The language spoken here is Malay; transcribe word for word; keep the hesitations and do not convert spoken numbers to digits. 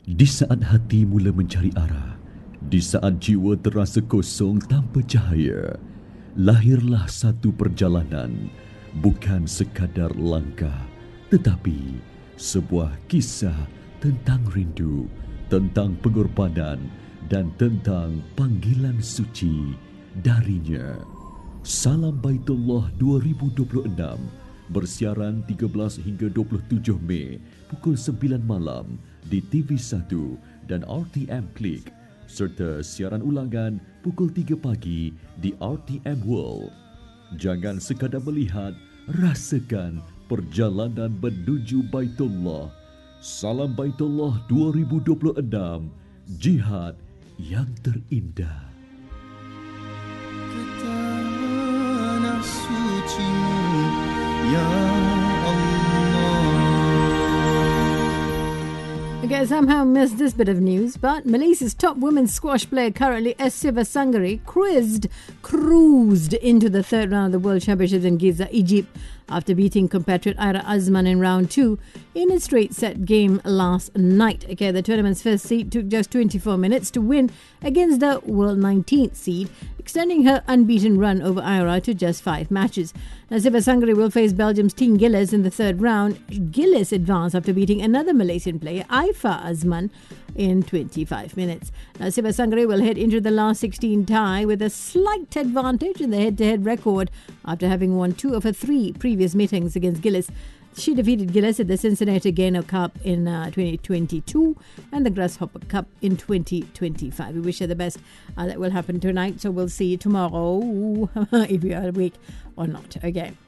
Di saat hati mula mencari arah, di saat jiwa terasa kosong tanpa cahaya, lahirlah satu perjalanan, bukan sekadar langkah, tetapi sebuah kisah tentang rindu, tentang pengorbanan dan tentang panggilan suci darinya. Salam Baitullah dua ribu dua puluh enam bersiaran tiga belas hingga dua puluh tujuh Mei pukul sembilan malam di T V satu dan R T M Klik, serta siaran ulangan pukul tiga pagi di R T M World. Jangan sekadar melihat, rasakan perjalanan menuju Baitullah. Salam Baitullah dua ribu dua puluh enam, jihad yang terindah. Tanah suci-Mu, Ya Okay, I somehow missed this bit of news, but Malaysia's top women's squash player currently, Siva Sangari, cruised, cruised into the third round of the World Championships in Giza, Egypt, after beating compatriot Ira Azman in round two in a straight-set game last night. Okay, the tournament's first seed took just twenty-four minutes to win against the world nineteenth seed, extending her unbeaten run over Ira to just five matches. Now, Siva Sangari will face Belgium's Teen Gillis in the third round. Gillis advanced after beating another Malaysian player, Aifa Azman, in twenty-five minutes. Now, Siva Sangari will head into the last sixteen tie with a slight advantage in the head-to-head record after having won two of her three previous meetings against Gillis. She defeated Gillis at the Cincinnati Gainer Cup in uh, twenty twenty-two and the Grasshopper Cup in twenty twenty-five. We wish her the best. Uh, that will happen tonight, so we'll see you tomorrow if you are awake or not. Okay.